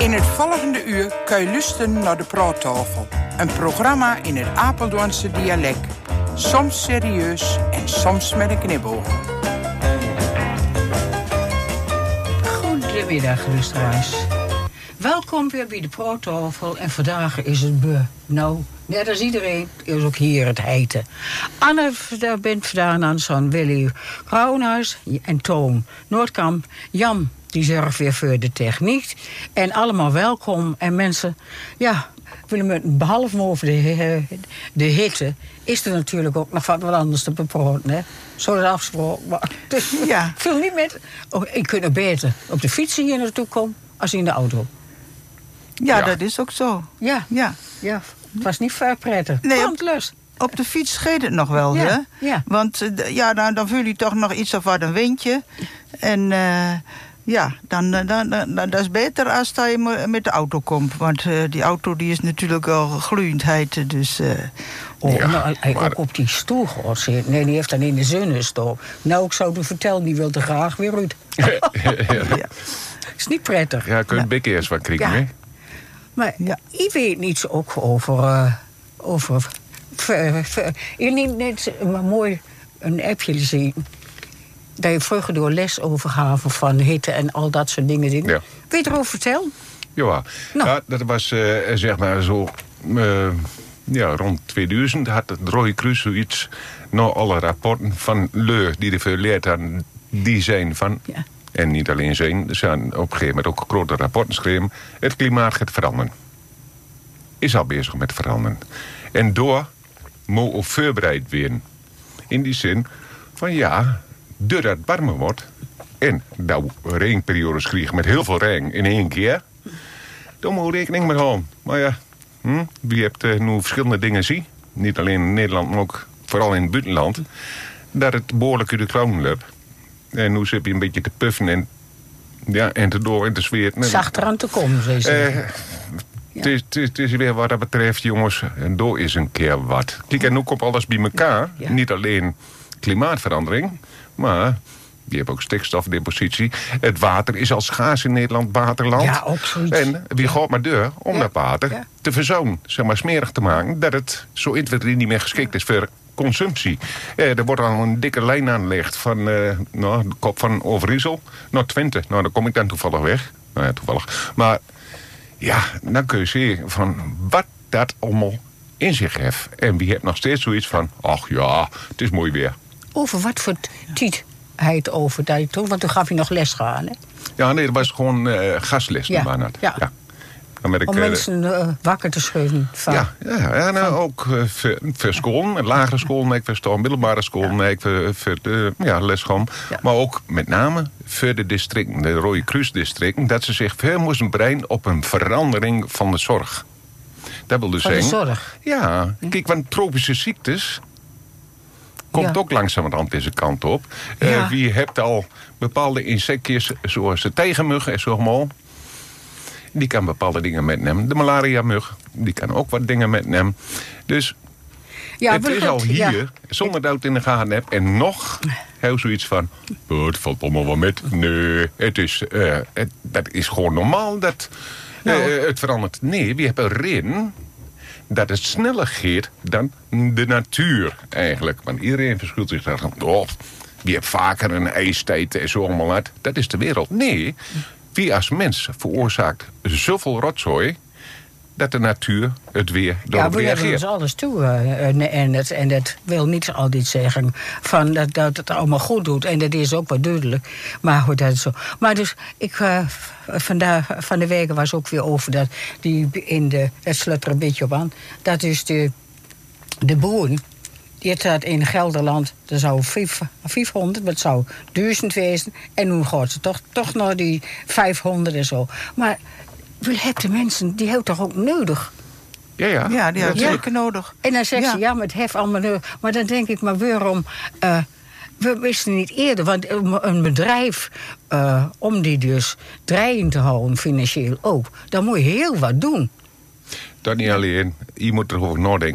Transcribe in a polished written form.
In het volgende uur kun je luisteren naar de Praattafel. Een programma in het Apeldoornse dialect. Soms serieus en soms met een knipoog. Goedemiddag, luisteraars. Welkom weer bij de Praattafel. En vandaag is het net als iedereen, is ook hier het heiten. Anne bent vandaan aan zo'n Willy Krauwhuis en Toon Noordkamp. Jan, die zorgt weer voor de techniek. En allemaal welkom. En mensen, behalve over de hitte, is er natuurlijk ook nog wat anders te bepraten, hè? Zo dat afgesproken. Maar ik wil niet met. Ik kan er beter op de fiets hier naartoe komen als in de auto. Ja, dat is ook zo. Ja. Het was niet ver prettig. Nee, lust. Op de fiets scheelt het nog wel, hè? Ja. Want dan voel je toch nog iets of wat een windje. En dan dat is beter als dat je met de auto komt. Want die auto die is natuurlijk al gloeiend heet. Dus, ook op die stoel gehoord zit. Nee, die heeft dan in de zon gestoken. Nou, ik zou u vertellen, die wil er graag weer uit. Is niet prettig. Ja, kun je een beetje eerst wat krieken, hè? Maar ik weet niets ook over je neemt net mooi een appje zien. Dat je vroeger door les overgaven van hitte en al dat soort dingen. Ja. Wil je erover vertellen? Ja, dat was zeg maar zo. Rond 2000 had het Rode Kruis zoiets. Nou, alle rapporten van Leur die ervoor leerd hadden, die zijn van. Ja. En niet alleen zijn, er zijn op een gegeven moment ook grote rapporten geschreven. Het klimaat gaat veranderen. Is al bezig met veranderen. En door moet ook voorbereid worden. In die zin van doordat het warmer wordt en dat we regenperiodes krijgen met heel veel regen in één keer, dan moet je rekening mee houden. Maar wie hebt nu verschillende dingen zien, niet alleen in Nederland, maar ook vooral in het buitenland, dat het behoorlijk uit de klauwen loopt. En nu zit je een beetje te puffen en te door en te zweren. Zacht eraan te komen, zei ze. Het is weer wat dat betreft, jongens, en door is een keer wat. Kijk, en nu komt alles bij elkaar. Ja. Niet alleen klimaatverandering, maar je hebt ook stikstofdepositie. Het water is al schaars in Nederland, waterland. Ja, ook zoiets. En wie gaat maar deur om dat water te verzoenen, zeg maar smerig te maken, dat het zo inwendig niet meer geschikt is voor consumptie. Er wordt al een dikke lijn aangelegd van de kop van Overijssel naar Twente. Nou, daar kom ik dan toevallig weg. Nou ja, toevallig. Maar dan kun je zien van wat dat allemaal in zich heeft. En wie heeft nog steeds zoiets van, het is mooi weer. Over wat voor tijd hij het over dat toen? Want toen gaf je nog les gaan, hè? Ja, nee, dat was gewoon gastles. Ja. Om mensen wakker te schudden. Ook voor school, lagere school, voor middelbare school, voor de lesgaan. Ja. Maar ook met name voor de districten, de Rode Kruisdistricten, dat ze zich veel moesten breien op een verandering van de zorg. Dat wil dus zeggen. De zorg? Ja, kijk, want tropische ziektes komt ook langzamerhand deze kant op. Wie hebt al bepaalde insectjes, zoals de tijgermug en zo maar. Die kan bepaalde dingen metnemen. De malaria-mug, die kan ook wat dingen metnemen. Dus het is al hier, zonder dat het in de gaten hebt. En nog heel zoiets van, het valt allemaal wel met. Nee, dat is gewoon normaal dat het verandert. Nee, we hebben erin dat het sneller gaat dan de natuur eigenlijk. Want iedereen verschilt zich daar van, wie hebt vaker een ijstijd en zo allemaal uit. Dat is de wereld. Nee, wie als mens veroorzaakt zoveel rotzooi dat de natuur het weer daarop reageert. Ja, we hebben ons alles toe. En dat wil niet altijd zeggen van dat het allemaal goed doet. En dat is ook wel duidelijk. Maar hoe dat is zo. Maar dus, van de weken was ook weer over dat het sluit er een beetje op aan. Dat is de boer. Die staat in Gelderland, er zou 500, maar het zou 1000 wezen. En nu gaat ze toch naar die 500 en zo. Maar we hebben de mensen, die hebben toch ook nodig? Ja, die hebben zeker nodig. En dan zegt ze, maar het heeft allemaal nodig. Maar dan denk ik, maar waarom? We wisten niet eerder, want een bedrijf, om die dus draaiend te houden, financieel ook, dan moet je heel wat doen. Dat niet alleen, je moet erover nadenken.